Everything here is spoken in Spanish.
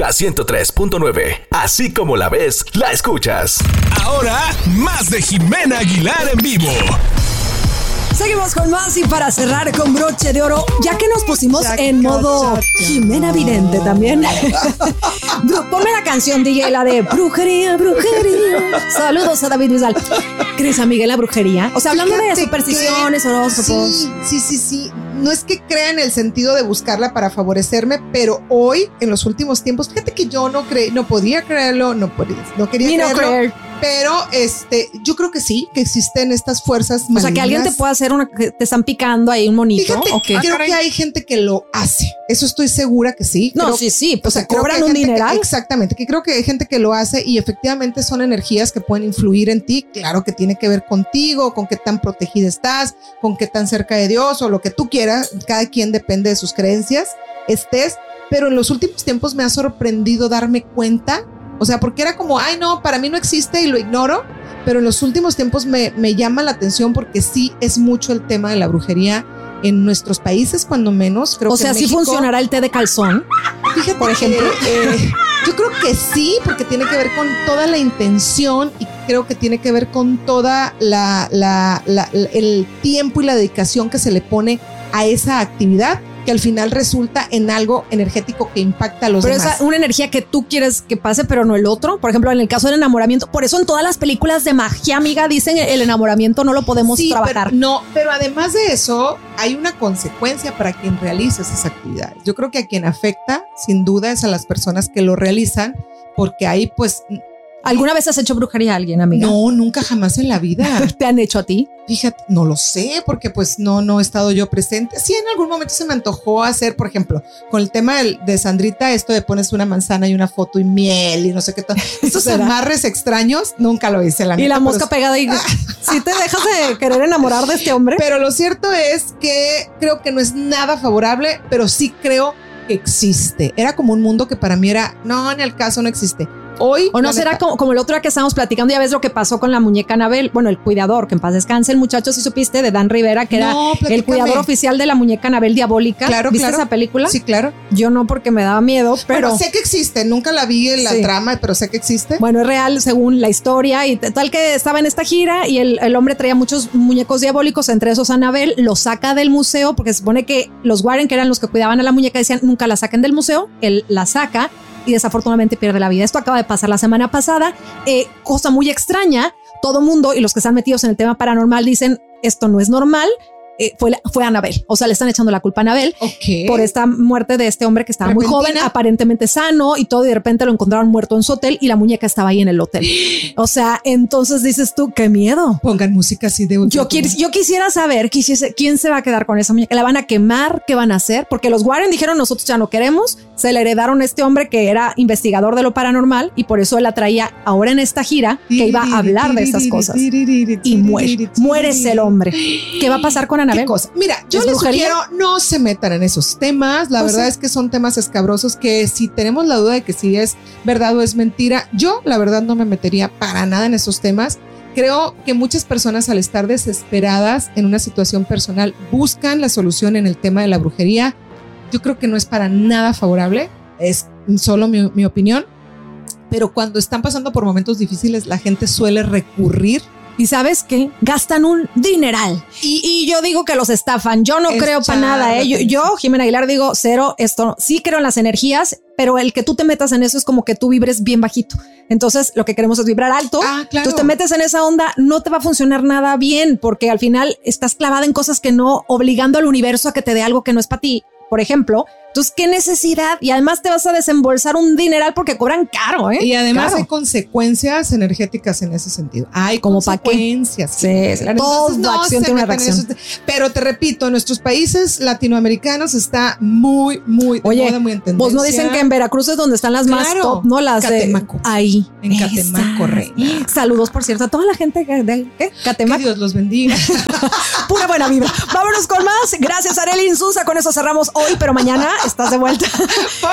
la 103.9. Así como la ves, la escuchas. Ahora, más de Jimena Aguilar en vivo. Seguimos con más y para cerrar con broche de oro, ya que nos pusimos en modo Jimena Vidente también. Ponme la canción, DJ, la de brujería, brujería. Saludos a David Bisbal. ¿Crees, amiga, en la brujería? O sea, hablando de supersticiones, horóscopos. Sí. No es que crea en el sentido de buscarla para favorecerme, pero hoy, en los últimos tiempos, fíjate que yo no podía creerlo, no quería creerlo. Pero yo creo que sí, que existen estas fuerzas malignas. O sea, que alguien te pueda hacer que te están picando ahí un monito. Fíjate, ¿okay? Creo que hay gente que lo hace. Eso estoy segura que sí. No, sí. Pues se cobran un dineral. Exactamente, que creo que hay gente que lo hace y efectivamente son energías que pueden influir en ti. Claro que tiene que ver contigo, con qué tan protegida estás, con qué tan cerca de Dios o lo que tú quieras. Cada quien depende de sus creencias, pero en los últimos tiempos me ha sorprendido darme cuenta. O sea, porque era como, ay no, para mí no existe y lo ignoro, pero en los últimos tiempos me llama la atención porque sí es mucho el tema de la brujería en nuestros países, cuando menos. Creo o que sea, ¿sí funcionará el té de calzón? Fíjate, por ejemplo. Yo creo que sí, porque tiene que ver con toda la intención y creo que tiene que ver con toda el tiempo y la dedicación que se le pone a esa actividad, que al final resulta en algo energético que impacta a los demás. Pero es una energía que tú quieres que pase, pero no el otro. Por ejemplo, en el caso del enamoramiento, por eso en todas las películas de magia, amiga, dicen el enamoramiento no lo podemos trabajar. Pero además de eso, hay una consecuencia para quien realiza esas actividades. Yo creo que a quien afecta, sin duda, es a las personas que lo realizan, porque ahí pues... ¿Alguna vez has hecho brujería a alguien, amiga? No, nunca, jamás en la vida. ¿Te han hecho a ti? Fíjate, no lo sé, porque pues no he estado yo presente. Sí, en algún momento se me antojó hacer, por ejemplo, con el tema de Sandrita, esto de pones una manzana y una foto y miel y no sé qué tal. Estos amarres extraños, nunca lo hice. Y la mosca pegada y ¿sí te dejas de querer enamorar de este hombre? Pero lo cierto es que creo que no es nada favorable, pero sí creo que existe. Era como un mundo que para mí era, no, en el caso no existe. Hoy, o no será como el otro día que estábamos platicando, ya ves lo que pasó con la muñeca Anabel, bueno, el cuidador, que en paz descanse, el muchacho, si supiste, de Dan Rivera, que era el cuidador oficial de la muñeca Anabel diabólica. Claro, ¿viste esa película? Sí, claro. Yo no, porque me daba miedo, pero bueno, sé que existe, nunca la vi en la trama, pero sé que existe. Bueno, es real según la historia y tal, que estaba en esta gira y el hombre traía muchos muñecos diabólicos, entre esos Anabel, lo saca del museo, porque se supone que los Warren, que eran los que cuidaban a la muñeca, decían nunca la saquen del museo. Él la saca y desafortunadamente pierde la vida. Esto acaba de pasar la semana pasada. Cosa muy extraña, todo mundo y los que están metidos en el tema paranormal dicen esto no es normal. Fue Anabel, o sea, le están echando la culpa a Anabel por esta muerte de este hombre que estaba muy joven, aparentemente sano y todo, y de repente lo encontraron muerto en su hotel y la muñeca estaba ahí en el hotel. O sea, entonces dices tú, qué miedo. Pongan música así de yo quisiera saber quién se va a quedar con esa muñeca. ¿La van a quemar? ¿Qué van a hacer? Porque los Warren dijeron nosotros ya no queremos. Se le heredaron a este hombre que era investigador de lo paranormal y por eso él la traía ahora en esta gira, que iba a hablar de estas cosas, y muere el hombre. ¿Qué va a pasar con Anabel? Mira, yo les sugiero no se metan en esos temas. La verdad es que son temas escabrosos que si tenemos la duda de que si es verdad o es mentira, yo la verdad no me metería para nada en esos temas. Creo que muchas personas, al estar desesperadas en una situación personal, buscan la solución en el tema de la brujería. Yo creo que no es para nada favorable, es solo mi opinión, pero cuando están pasando por momentos difíciles, la gente suele recurrir. ¿Y sabes qué? Gastan un dineral. Y yo digo que los estafan. Yo no creo para nada. Yo, Jimena Aguilar, digo cero. Esto sí creo en las energías, pero el que tú te metas en eso es como que tú vibres bien bajito. Entonces, lo que queremos es vibrar alto. Claro. Tú te metes en esa onda, no te va a funcionar nada bien, porque al final estás clavada en cosas que no, obligando al universo a que te dé algo que no es para ti. Por ejemplo, entonces, ¿qué necesidad? Y además te vas a desembolsar un dineral porque cobran caro, ¿eh? Y además hay consecuencias energéticas en ese sentido. Hay como consecuencias. Sí, toda acción tiene una reacción. Pero te repito, en nuestros países latinoamericanos está muy, muy de moda, muy en tendencia. Vos no dicen que en Veracruz es donde están las más top, ¿no? Las Catemaco. Ahí. En Catemaco, reina. Saludos, por cierto, a toda la gente de Catemaco. Que Dios los bendiga. Pura buena vibra. Vámonos con más. Gracias, Arely Insunza. Con eso cerramos hoy, pero mañana estás de vuelta.